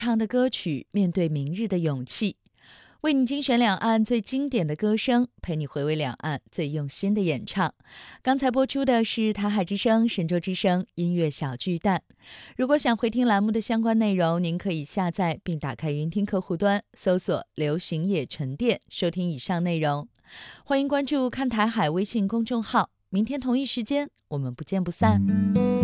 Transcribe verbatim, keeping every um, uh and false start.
唱的歌曲，面对明日的勇气。为你精选两岸最经典的歌声，陪你回味两岸最用心的演唱。刚才播出的是台海之声、神州之声音乐小巨蛋。如果想回听栏目的相关内容，您可以下载并打开云听客户端，搜索流行野沉淀，收听以上内容。欢迎关注看台海微信公众号，明天同一时间我们不见不散。